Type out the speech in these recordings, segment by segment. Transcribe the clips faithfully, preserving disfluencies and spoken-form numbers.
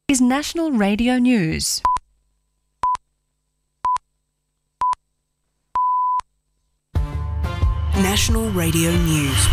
is National Radio News. National Radio News.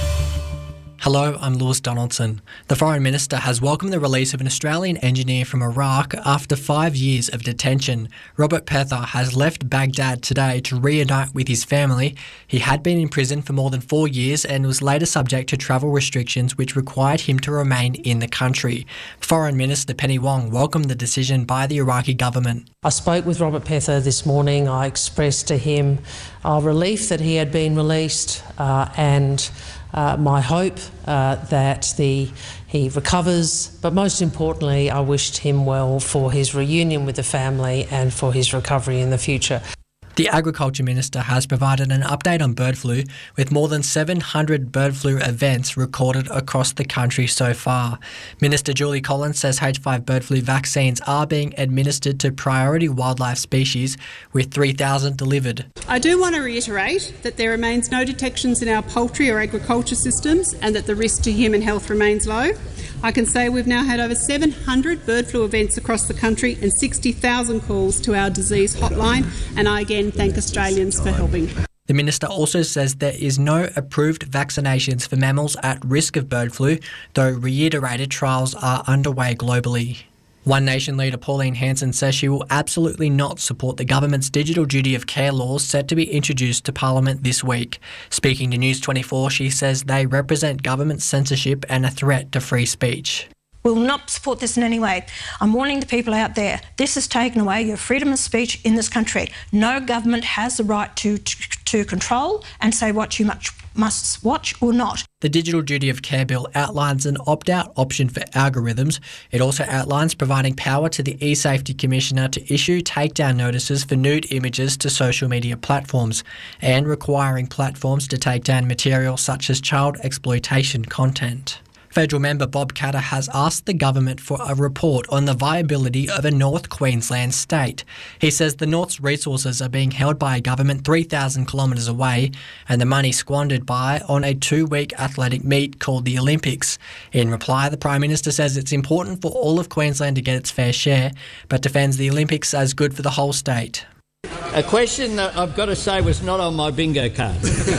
Hello, I'm Lewis Donaldson. The Foreign Minister has welcomed the release of an Australian engineer from Iraq after five years of detention. Robert Pether has left Baghdad today to reunite with his family. He had been in prison for more than four years and was later subject to travel restrictions which required him to remain in the country. Foreign Minister Penny Wong welcomed the decision by the Iraqi government. I spoke with Robert Pether this morning. I expressed to him our relief that he had been released uh, and Uh, my hope uh, that the, he recovers, but most importantly, I wished him well for his reunion with the family and for his recovery in the future. The Agriculture Minister has provided an update on bird flu, with more than seven hundred bird flu events recorded across the country so far. Minister Julie Collins says H five bird flu vaccines are being administered to priority wildlife species, with three thousand delivered. I do want to reiterate that there remains no detections in our poultry or agriculture systems and that the risk to human health remains low. I can say we've now had over seven hundred bird flu events across the country and sixty thousand calls to our disease hotline, and I again thank Australians for helping. The Minister also says there is no approved vaccinations for mammals at risk of bird flu, though reiterated trials are underway globally. One Nation leader Pauline Hanson says she will absolutely not support the government's digital duty of care laws set to be introduced to Parliament this week. Speaking to News twenty-four, she says they represent government censorship and a threat to free speech. We will not support this in any way. I'm warning the people out there, this has taken away your freedom of speech in this country. No government has the right to, to, to control and say what you must, must watch or not. The Digital Duty of Care Bill outlines an opt-out option for algorithms. It also outlines providing power to the eSafety Commissioner to issue takedown notices for nude images to social media platforms and requiring platforms to take down material such as child exploitation content. Federal member Bob Katter has asked the government for a report on the viability of a North Queensland state. He says the North's resources are being held by a government three thousand kilometres away and the money squandered by on a two-week athletic meet called the Olympics. In reply, the Prime Minister says it's important for all of Queensland to get its fair share, but defends the Olympics as good for the whole state. A question that I've got to say was not on my bingo card.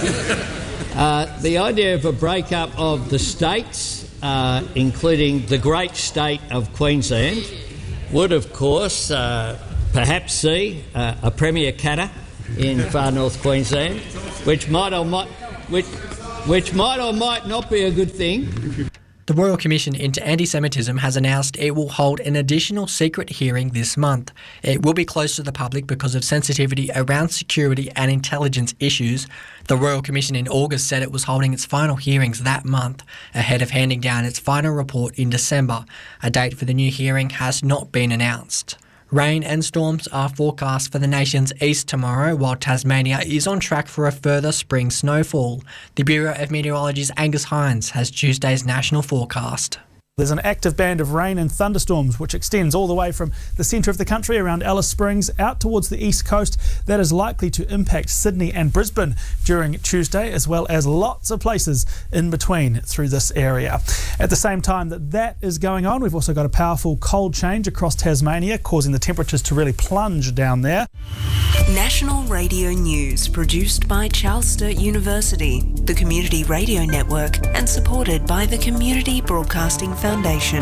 uh, the idea of a breakup of the states, Uh, including the great state of Queensland, would of course uh, perhaps see uh, a Premier Katter in far north Queensland, which might or might which, which might or might not be a good thing. The Royal Commission into Anti-Semitism has announced it will hold an additional secret hearing this month. It will be closed to the public because of sensitivity around security and intelligence issues. The Royal Commission in August said it was holding its final hearings that month, ahead of handing down its final report in December. A date for the new hearing has not been announced. Rain and storms are forecast for the nation's east tomorrow, while Tasmania is on track for a further spring snowfall. The Bureau of Meteorology's Angus Hines has Tuesday's national forecast. There's an active band of rain and thunderstorms which extends all the way from the centre of the country around Alice Springs out towards the east coast. That is likely to impact Sydney and Brisbane during Tuesday, as well as lots of places in between through this area. At the same time that that is going on, we've also got a powerful cold change across Tasmania, causing the temperatures to really plunge down there. National Radio News, produced by Charles Sturt University, the Community Radio Network, and supported by the Community Broadcasting Foundation.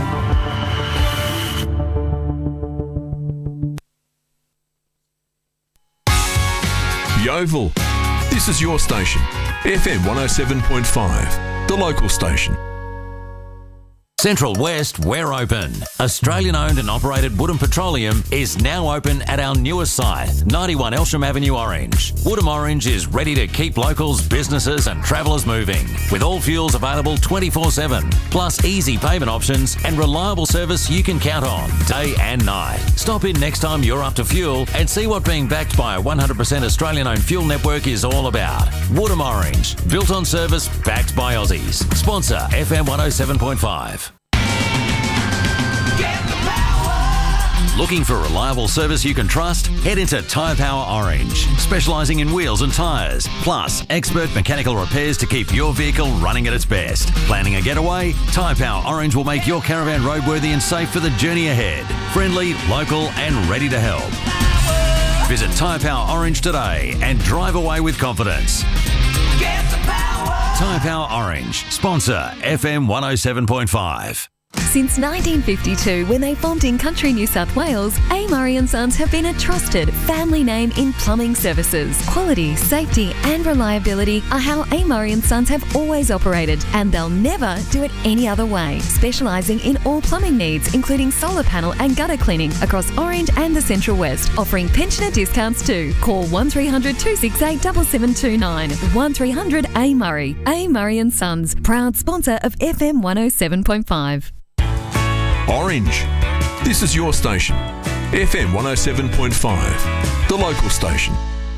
Yeovil, this is your station, F M one oh seven point five, the local station. Central West, we're open. Australian-owned and operated Woodham Petroleum is now open at our newest site, ninety-one Elsham Avenue, Orange. Woodham Orange is ready to keep locals, businesses and travellers moving, with all fuels available twenty-four seven, plus easy payment options and reliable service you can count on, day and night. Stop in next time you're up to fuel and see what being backed by a one hundred percent Australian-owned fuel network is all about. Woodham Orange, built on service, backed by Aussies. Sponsor F M one oh seven point five. Looking for reliable service you can trust? Head into Tyre Power Orange, specialising in wheels and tyres, plus expert mechanical repairs to keep your vehicle running at its best. Planning a getaway? Tyre Power Orange will make your caravan roadworthy and safe for the journey ahead. Friendly, local and ready to help. Visit Tyre Power Orange today and drive away with confidence. Get the power! Tyre Power Orange, sponsor F M one oh seven point five. Since nineteen fifty-two, when they formed in country New South Wales, A. Murray and Sons have been a trusted family name in plumbing services. Quality, safety and reliability are how A. Murray and Sons have always operated, and they'll never do it any other way. Specialising in all plumbing needs, including solar panel and gutter cleaning across Orange and the Central West, offering pensioner discounts too. Call one three hundred two six eight seven seven two nine. one three hundred A. Murray. A. Murray and Sons, proud sponsor of F M one oh seven point five. Orange. This is your station. F M one oh seven point five, the local station.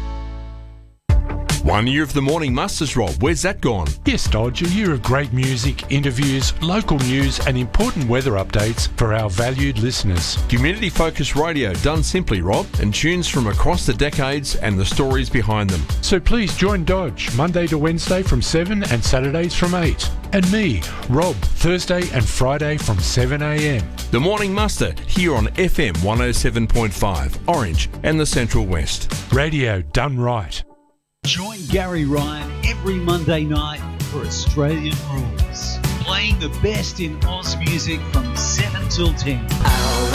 One year of the Morning Musters, Rob. Where's that gone? Yes, Dodge, a year of great music, interviews, local news and important weather updates for our valued listeners. Community-focused radio done simply, Rob, and tunes from across the decades and the stories behind them. So please join Dodge Monday to Wednesday from seven and Saturdays from eight. And me, Rob, Thursday and Friday from seven a m. The Morning Muster here on F M one oh seven point five, Orange and the Central West. Radio done right. Join Gary Ryan every Monday night for Australian Rules, playing the best in Oz music from seven till ten.